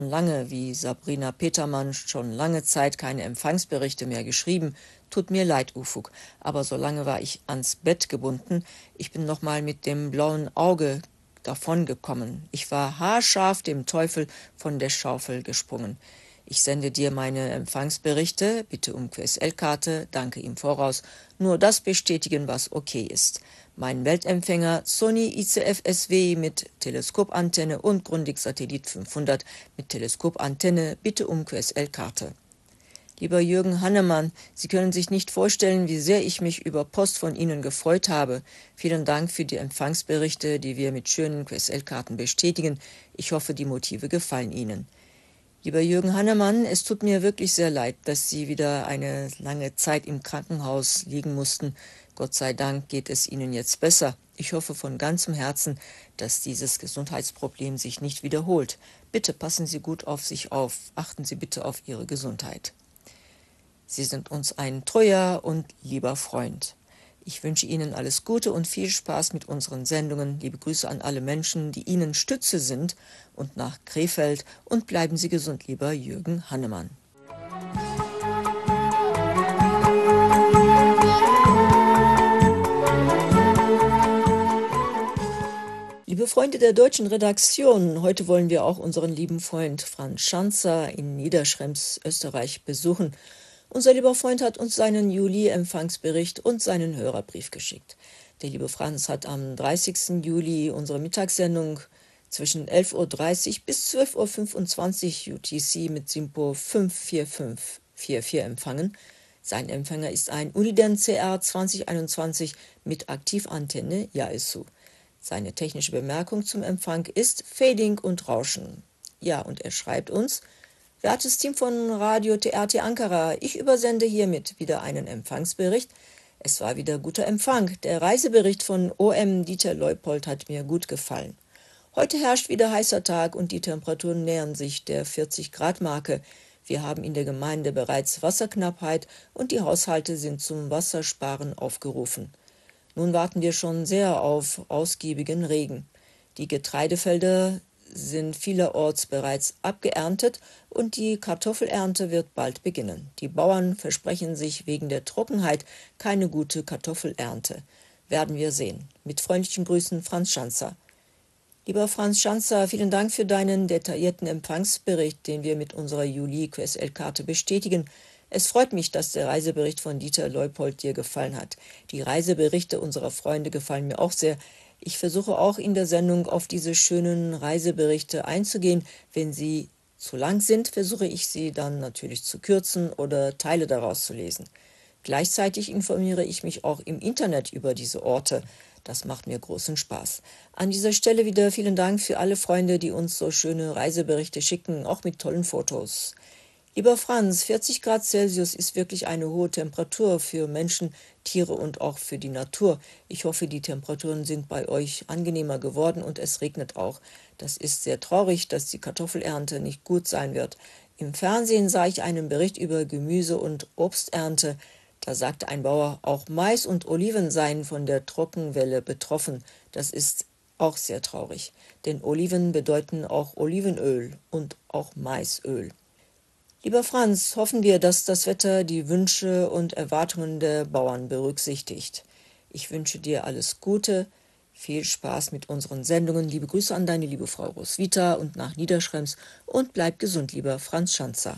lange, wie Sabrina Petermann, schon lange Zeit keine Empfangsberichte mehr geschrieben. Tut mir leid, Ufuk, aber so lange war ich ans Bett gebunden. Ich bin noch mal mit dem blauen Auge davongekommen. Ich war haarscharf dem Teufel von der Schaufel gesprungen. Ich sende dir meine Empfangsberichte, bitte um QSL-Karte, danke im Voraus. Nur das bestätigen, was okay ist. Mein Weltempfänger Sony ICF-SW mit Teleskopantenne und Grundig-Satellit 500 mit Teleskopantenne, bitte um QSL-Karte. Lieber Jürgen Hannemann, Sie können sich nicht vorstellen, wie sehr ich mich über Post von Ihnen gefreut habe. Vielen Dank für die Empfangsberichte, die wir mit schönen QSL-Karten bestätigen. Ich hoffe, die Motive gefallen Ihnen. Lieber Jürgen Hannemann, es tut mir wirklich sehr leid, dass Sie wieder eine lange Zeit im Krankenhaus liegen mussten. Gott sei Dank geht es Ihnen jetzt besser. Ich hoffe von ganzem Herzen, dass dieses Gesundheitsproblem sich nicht wiederholt. Bitte passen Sie gut auf sich auf. Achten Sie bitte auf Ihre Gesundheit. Sie sind uns ein treuer und lieber Freund. Ich wünsche Ihnen alles Gute und viel Spaß mit unseren Sendungen. Liebe Grüße an alle Menschen, die Ihnen Stütze sind und nach Krefeld. Und bleiben Sie gesund, lieber Jürgen Hannemann. Liebe Freunde der deutschen Redaktion, heute wollen wir auch unseren lieben Freund Franz Schanzer in Niederschrems, Österreich, besuchen. Unser lieber Freund hat uns seinen Juli-Empfangsbericht und seinen Hörerbrief geschickt. Der liebe Franz hat am 30. Juli unsere Mittagssendung zwischen 11:30 Uhr bis 12:25 Uhr UTC mit SINPO 54544 empfangen. Sein Empfänger ist ein Uniden CR 2021 mit Aktivantenne Yaesu. Seine technische Bemerkung zum Empfang ist Fading und Rauschen. Ja, und er schreibt uns: Wertes Team von Radio TRT Ankara, ich übersende hiermit wieder einen Empfangsbericht. Es war wieder guter Empfang. Der Reisebericht von OM Dieter Leupold hat mir gut gefallen. Heute herrscht wieder heißer Tag und die Temperaturen nähern sich der 40-Grad-Marke. Wir haben in der Gemeinde bereits Wasserknappheit und die Haushalte sind zum Wassersparen aufgerufen. Nun warten wir schon sehr auf ausgiebigen Regen. Die Getreidefelder sind vielerorts bereits abgeerntet und die Kartoffelernte wird bald beginnen. Die Bauern versprechen sich wegen der Trockenheit keine gute Kartoffelernte. Werden wir sehen. Mit freundlichen Grüßen, Franz Schanzer. Lieber Franz Schanzer, vielen Dank für deinen detaillierten Empfangsbericht, den wir mit unserer Juli-QSL-Karte bestätigen. Es freut mich, dass der Reisebericht von Dieter Leupold dir gefallen hat. Die Reiseberichte unserer Freunde gefallen mir auch sehr. Ich versuche auch in der Sendung auf diese schönen Reiseberichte einzugehen. Wenn sie zu lang sind, versuche ich sie dann natürlich zu kürzen oder Teile daraus zu lesen. Gleichzeitig informiere ich mich auch im Internet über diese Orte. Das macht mir großen Spaß. An dieser Stelle wieder vielen Dank für alle Freunde, die uns so schöne Reiseberichte schicken, auch mit tollen Fotos. Lieber Franz, 40 Grad Celsius ist wirklich eine hohe Temperatur für Menschen, Tiere und auch für die Natur. Ich hoffe, die Temperaturen sind bei euch angenehmer geworden und es regnet auch. Das ist sehr traurig, dass die Kartoffelernte nicht gut sein wird. Im Fernsehen sah ich einen Bericht über Gemüse- und Obsternte. Da sagte ein Bauer, auch Mais und Oliven seien von der Trockenwelle betroffen. Das ist auch sehr traurig, denn Oliven bedeuten auch Olivenöl und auch Maisöl. Lieber Franz, hoffen wir, dass das Wetter die Wünsche und Erwartungen der Bauern berücksichtigt. Ich wünsche dir alles Gute, viel Spaß mit unseren Sendungen. Liebe Grüße an deine liebe Frau Roswitha und nach Niederschrems und bleib gesund, lieber Franz Schanzer.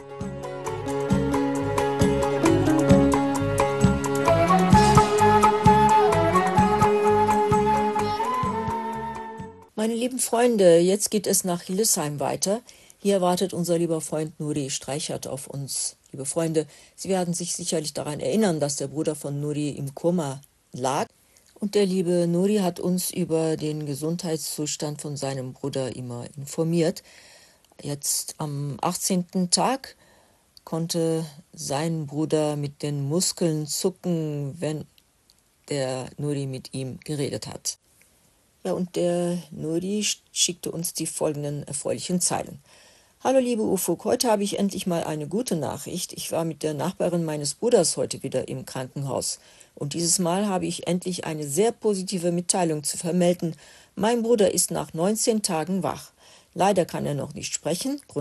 Meine lieben Freunde, jetzt geht es nach Hildesheim weiter. Hier wartet unser lieber Freund Nuri Streichert auf uns. Liebe Freunde, Sie werden sich sicherlich daran erinnern, dass der Bruder von Nuri im Koma lag. Und der liebe Nuri hat uns über den Gesundheitszustand von seinem Bruder immer informiert. Jetzt am 18. Tag konnte sein Bruder mit den Muskeln zucken, wenn der Nuri mit ihm geredet hat. Ja, und der Nuri schickte uns die folgenden erfreulichen Zeilen. Hallo liebe Ufuk, heute habe ich endlich mal eine gute Nachricht. Ich war mit der Nachbarin meines Bruders heute wieder im Krankenhaus. Und dieses Mal habe ich endlich eine sehr positive Mitteilung zu vermelden. Mein Bruder ist nach 19 Tagen wach. Leider kann er noch nicht sprechen.